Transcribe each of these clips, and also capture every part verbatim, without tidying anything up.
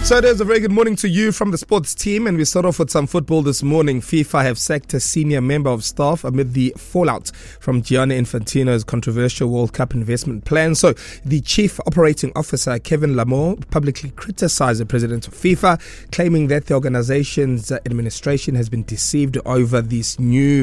So it is a very good morning to you from the sports team, and we start off with some football this morning. FIFA have sacked a senior member of staff amid the fallout from Gianni Infantino's controversial World Cup investment plan. So the chief operating officer, Kevin Lamore, publicly criticized the president of FIFA, claiming that the organization's administration has been deceived over this new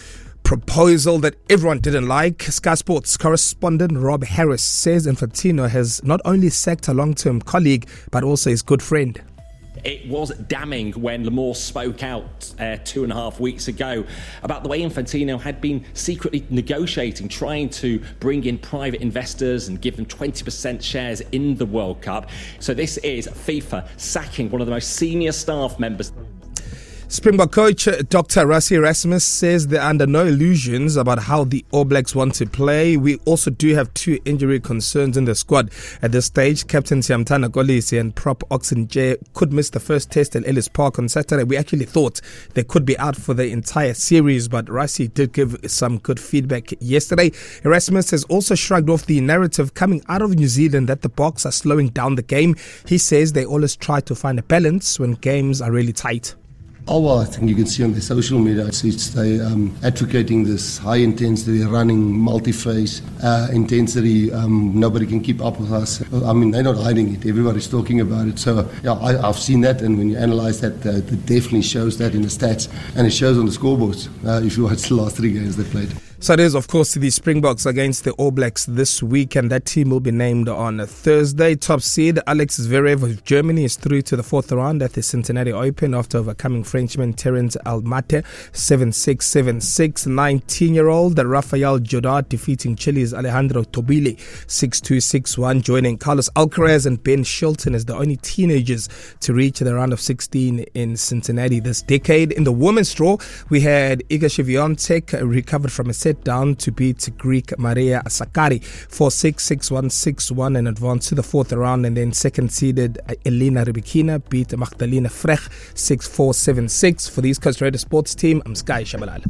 proposal that everyone didn't like. Sky Sports correspondent Rob Harris says Infantino has not only sacked a long-term colleague, but also his good friend. It was damning when Lamore spoke out uh, two and a half weeks ago about the way Infantino had been secretly negotiating, trying to bring in private investors and give them twenty percent shares in the World Cup. So this is FIFA sacking one of the most senior staff members. Springbok coach Doctor Rassie Erasmus says they're under no illusions about how the All Blacks want to play. We also do have two injury concerns in the squad. At this stage, Captain Siamtana Kolisi and prop Oxen J could miss the first test at Ellis Park on Saturday. We actually thought they could be out for the entire series, but Rassie did give some good feedback yesterday. Erasmus has also shrugged off the narrative coming out of New Zealand that the Boks are slowing down the game. He says they always try to find a balance when games are really tight. Oh, well, I think you can see on their social media, it's, it's they um, advocating this high intensity running, multi-phase uh, intensity. Um, nobody can keep up with us. I mean, they're not hiding it. Everybody's talking about it. So, yeah, I, I've seen that, and when you analyze that, uh, it definitely shows that in the stats, and it shows on the scoreboards uh, if you watch the last three games they played. So it is, of course, the Springboks against the All Blacks this week, and that team will be named on Thursday. Top seed Alex Zverev of Germany is through to the fourth round at the Cincinnati Open after overcoming Frenchman Terence Almate seven six, seven six. nineteen-year-old Rafael Jodar defeating Chile's Alejandro Tobili six two, six one, joining Carlos Alcaraz and Ben Shelton as the only teenagers to reach the round of sixteen in Cincinnati this decade. In the women's draw, we had Iga Swiatek recovered from a set down to beat Greek Maria Sakkari four six, six one, six one and advance to the fourth round. And then second seeded Elena Rybakina beat Magdalena Frech six four, seven six. For the East Coast Radio Sports team, I'm Sky Shabalala.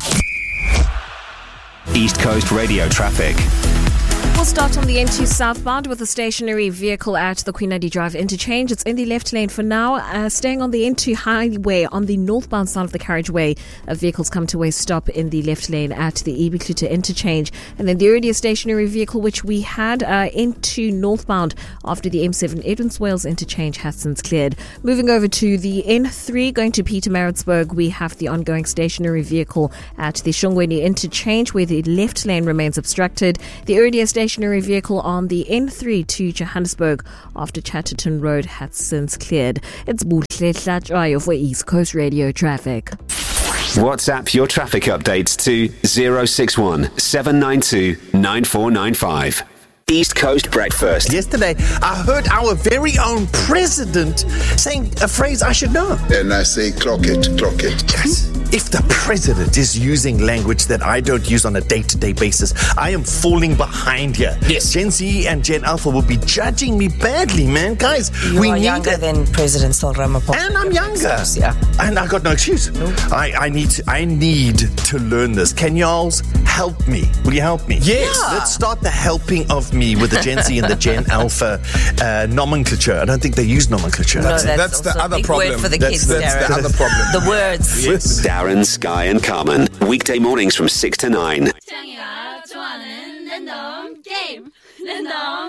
East Coast Radio traffic. We'll start on the N two southbound with a stationary vehicle at the Queen Anne Drive interchange. It's in the left lane for now. Uh, staying on the N two highway on the northbound side of the carriageway, uh, vehicles come to a stop in the left lane at the E B Clute interchange. And then the earlier stationary vehicle which we had uh, into northbound after the M seven Edmonds-Wales interchange has since cleared. Moving over to the N three going to Pietermaritzburg, we have the ongoing stationary vehicle at the Shongweni interchange where the left lane remains obstructed. The earlier stationary vehicle on the N three to Johannesburg after Chatterton Road has since cleared. It's Buhle Hlatshwayo for East Coast Radio Traffic. WhatsApp your traffic updates to zero six one, seven nine two, nine four nine five. East Coast Breakfast. Yesterday, I heard our very own president saying a phrase I should know. And I say, clock it, clock it. Yes. If the president is using language that I don't use on a day-to-day basis, I am falling behind here. Yes. Gen Z and Gen Alpha will be judging me badly, man. Guys, you we are need younger a- than President Cyril Ramaphosa. And I'm younger. Excuse, yeah. And I got no excuse. No. I, I need to I need to learn this. Can y'all help me? Will you help me? Yes. Yeah. Let's start the helping of me with the Gen Z and the Gen Alpha uh, nomenclature. I don't think they use nomenclature. No, that's, That's the also a other big problem. word for the That's- kids, that's Darren. the other problem. The words. Yes. Darren, Sky and Carmen. Weekday mornings from six to nine. game.